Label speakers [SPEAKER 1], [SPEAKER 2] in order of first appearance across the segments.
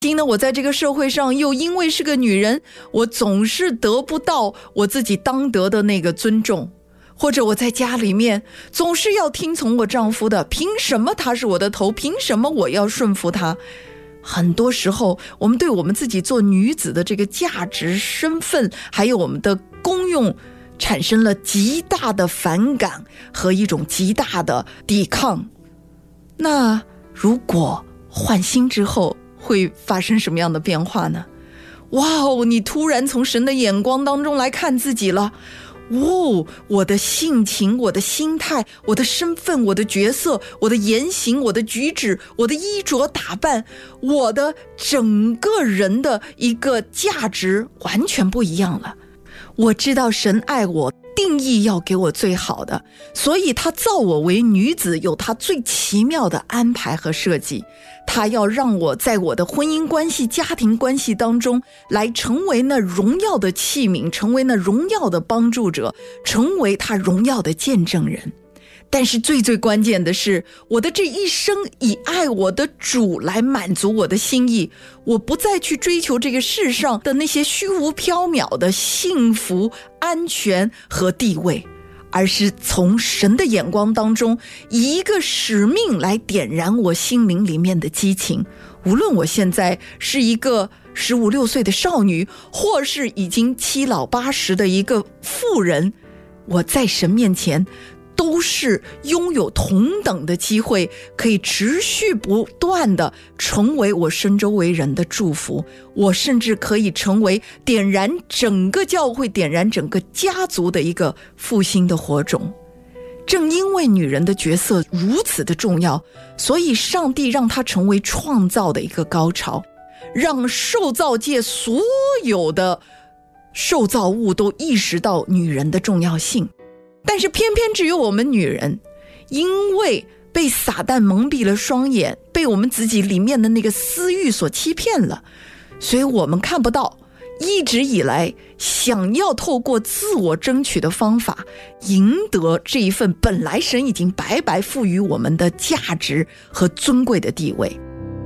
[SPEAKER 1] 今呢，我在这个社会上又因为是个女人，我总是得不到我自己当得的那个尊重，或者我在家里面总是要听从我丈夫的，凭什么他是我的头，凭什么我要顺服他？很多时候我们对我们自己做女子的这个价值、身份还有我们的功用产生了极大的反感和一种极大的抵抗。那如果换心之后会发生什么样的变化呢？哇哦，你突然从神的眼光当中来看自己了。我的性情，我的心态，我的身份，我的角色，我的言行，我的举止，我的衣着打扮，我的整个人的一个价值完全不一样了。我知道神爱我，定义要给我最好的，所以他造我为女子有他最奇妙的安排和设计。他要让我在我的婚姻关系、家庭关系当中来成为那荣耀的器皿，成为那荣耀的帮助者，成为他荣耀的见证人。但是最关键的是，我的这一生以爱我的主来满足我的心意，我不再去追求这个世上的那些虚无缥缈的幸福、安全和地位，而是从神的眼光当中以一个使命来点燃我心灵里面的激情。无论我现在是一个15、16岁的少女，或是已经7老80的一个妇人，我在神面前都是拥有同等的机会，可以持续不断的成为我身周围人的祝福。我甚至可以成为点燃整个教会、点燃整个家族的一个复兴的火种。正因为女人的角色如此的重要，所以上帝让她成为创造的一个高潮，让受造界所有的受造物都意识到女人的重要性。但是偏偏只有我们女人，因为被撒旦蒙蔽了双眼，被我们自己里面的那个私欲所欺骗了，所以我们看不到一直以来想要透过自我争取的方法赢得这一份本来神已经白白赋予我们的价值和尊贵的地位。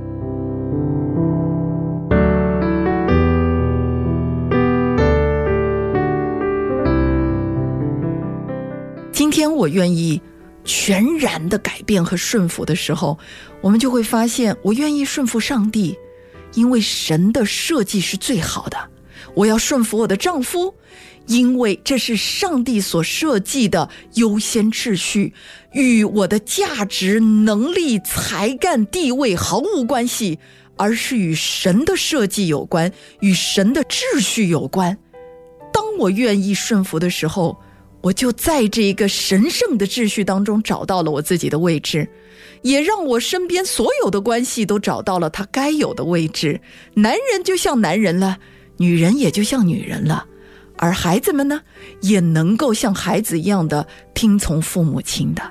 [SPEAKER 1] 今天我愿意全然的改变和顺服的时候，我们就会发现我愿意顺服上帝，因为神的设计是最好的。我要顺服我的丈夫，因为这是上帝所设计的优先秩序，与我的价值、能力、才干、地位毫无关系，而是与神的设计有关，与神的秩序有关。当我愿意顺服的时候，我就在这个神圣的秩序当中找到了我自己的位置，也让我身边所有的关系都找到了它该有的位置。男人就像男人了，女人也就像女人了，而孩子们呢，也能够像孩子一样的听从父母亲的。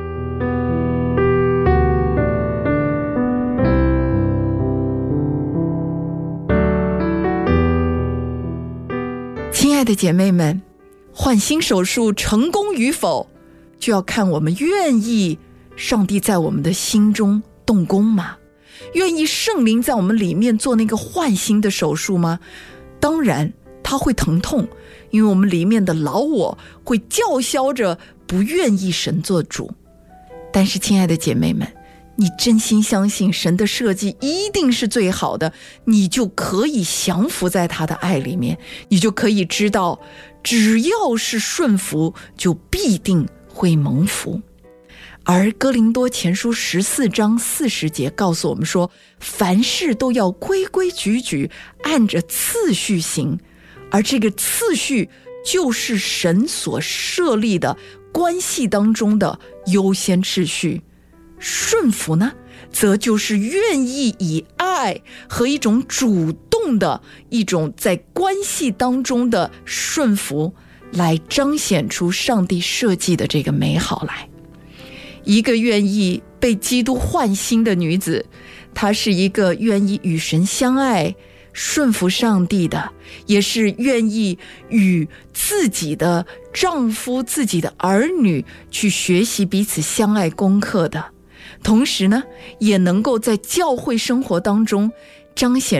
[SPEAKER 1] 亲爱的姐妹们，换心手术成功与否，就要看我们愿意上帝在我们的心中动工吗？愿意圣灵在我们里面做那个换心的手术吗？当然它会疼痛，因为我们里面的老我会叫嚣着不愿意神做主。但是亲爱的姐妹们，你真心相信神的设计一定是最好的，你就可以降服在他的爱里面，你就可以知道只要是顺服就必定会蒙福。而哥林多前书14章40节告诉我们说，凡事都要规规矩矩按着次序行，而这个次序就是神所设立的关系当中的优先秩序。顺服呢，则就是愿意以爱和一种主动的一种在关系当中的顺服来彰显出上帝设计的这个美好来。一个愿意被基督换心的女子，她是一个愿意与神相爱、顺服上帝的，也是愿意与自己的丈夫、自己的儿女去学习彼此相爱功课的。同时呢，也能够在教会生活当中彰显